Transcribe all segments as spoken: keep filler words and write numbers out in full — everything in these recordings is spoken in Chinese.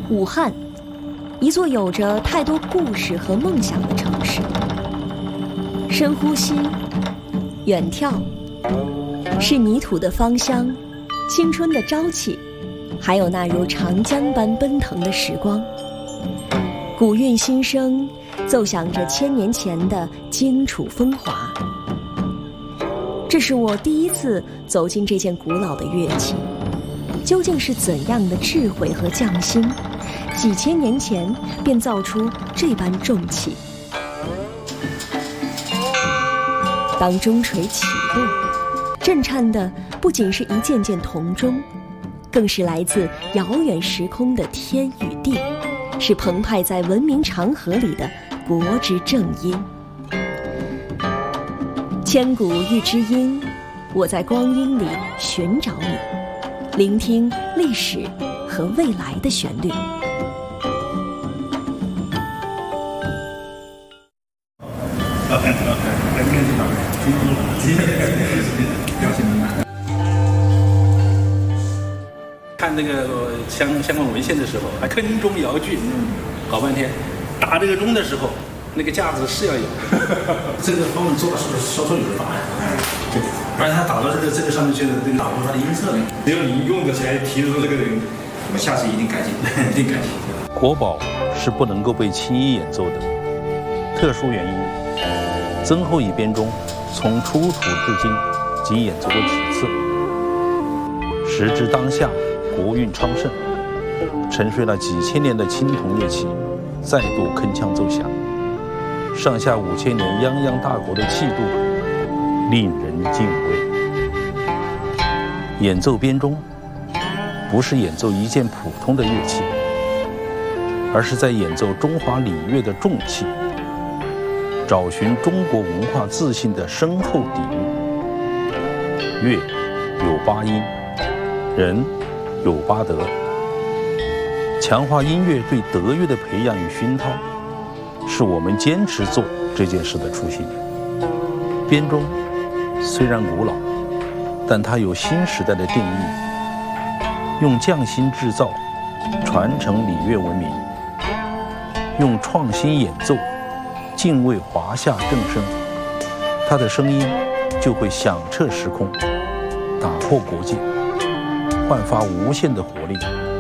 武汉，一座有着太多故事和梦想的城市。深呼吸，远眺，是泥土的芳香，青春的朝气，还有那如长江般奔腾的时光。古韵新声，奏响着千年前的荆楚风华。这是我第一次走进这件古老的乐器，究竟是怎样的智慧和匠心，几千年前便造出这般重器。当钟锤起落，震颤的不仅是一件件铜钟，更是来自遥远时空的天与地，是澎湃在文明长河里的国之正音。千古一知音，我在光阴里寻找你，聆听历史和未来的旋律。 看这个相相关文献的时候，还坑钟遥距，搞半天。打这个钟的时候，那个架子是要有。 这个方面做的是不是稍稍有点大？对，而且他打到这个这个上面去的，这个打不出它的音色呢。只有你用得起来提出这个人，我们下次一定改进，一定改进。 国宝是不能够被轻易演奏的，特殊原因，曾后乙编钟从出土至今仅演奏过几次。时至当下，国韵昌盛，沉睡了几千年的青铜乐器再度铿锵奏响，上下五千年泱泱大国的气度令人敬畏。演奏编钟不是演奏一件普通的乐器，而是在演奏中华礼乐的重器，找寻中国文化自信的深厚底蕴。乐有八音，人有八德，强化音乐对德乐的培养与熏陶，是我们坚持做这件事的初心。编钟虽然古老，但它有新时代的定义，用匠心制造传承礼乐文明，用创新演奏敬畏华夏正声，它的声音就会响彻时空，打破国界，焕发无限的活力。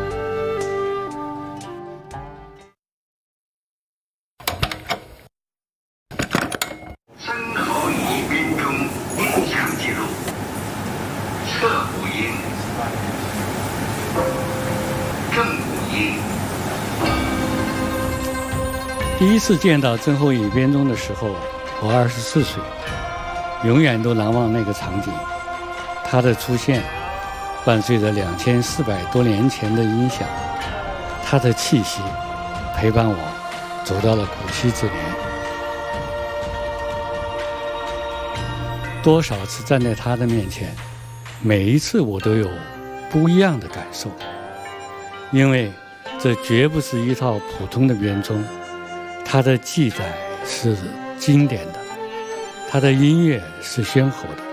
曾侯乙编钟音响记录，测五音，正五音。 第一次见到曾侯乙编钟的时候，我二十四岁，永远都难忘那个场景。它的出现伴随着两千四百多年前的音响，它的气息陪伴我走到了古稀之年。多少次站在它的面前，每一次我都有不一样的感受，因为这绝不是一套普通的编钟，它的记载是经典的，它的音乐是鲜活的。